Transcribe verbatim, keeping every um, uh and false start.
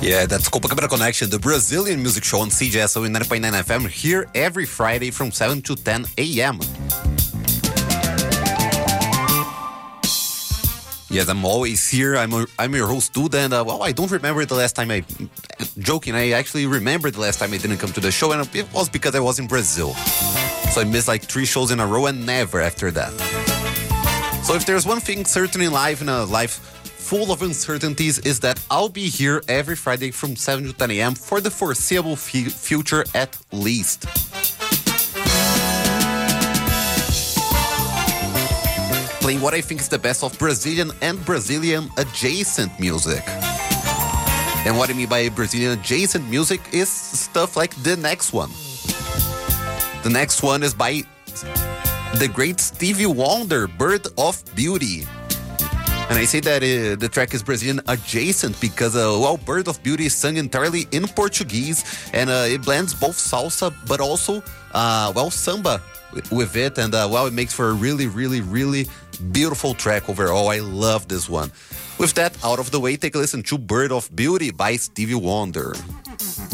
Yeah, that's Copacabana Connection, the Brazilian music show on C J S O ninety point nine F M, here every Friday from seven to ten a.m. Yes, I'm always here. I'm a, I'm your host, Duda, and uh, well, I don't remember the last time I... Joking, I actually remember the last time I didn't come to the show, and it was because I was in Brazil. So I missed like three shows in a row and never after that. So if there's one thing certain in life, in a life full of uncertainties, is that I'll be here every Friday from seven to ten a.m. for the foreseeable f- future at least. Playing what I think is the best of Brazilian and Brazilian adjacent music. And what I mean by Brazilian adjacent music is stuff like the next one. The next one is by the great Stevie Wonder, Bird of Beauty. And I say that uh, the track is Brazilian adjacent because, uh, well, Bird of Beauty is sung entirely in Portuguese, and uh, it blends both salsa but also, uh, well, samba with it, and uh, well, it makes for a really, really, really beautiful track overall. I love this one. With that out of the way, take a listen to Bird of Beauty by Stevie Wonder.